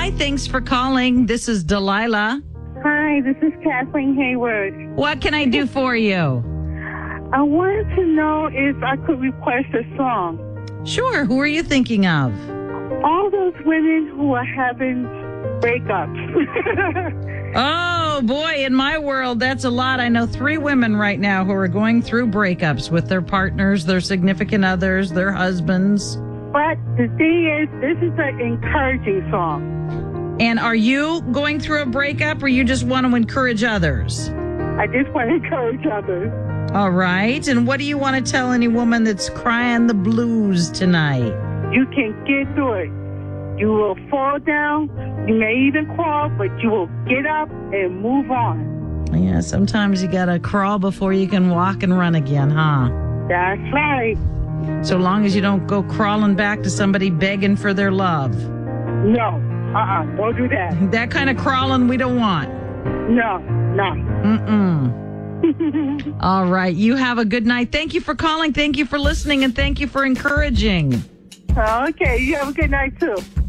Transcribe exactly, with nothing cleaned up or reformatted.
Hi, thanks for calling. This is Delilah. Hi, this is Kathleen Hayward. What can I do for you? I wanted to know if I could request a song. Sure. Who are you thinking of? All those women who are having breakups. Oh, boy, in my world, that's a lot. I know three women right now who are going through breakups with their partners, their significant others, their husbands. But the thing is, this is an encouraging song. And are you going through a breakup or you just want to encourage others? I just want to encourage others. All right. And what do you want to tell any woman that's crying the blues tonight? You can get through it. You will fall down. You may even crawl, but you will get up and move on. Yeah, sometimes you got to crawl before you can walk and run again, huh? That's right. So long as you don't go crawling back to somebody begging for their love. No. Uh-uh. Don't do that. That kind of crawling we don't want. No. No. Mm-mm. All right. You have a good night. Thank you for calling. Thank you for listening. And thank you for encouraging. Okay. You have a good night, too.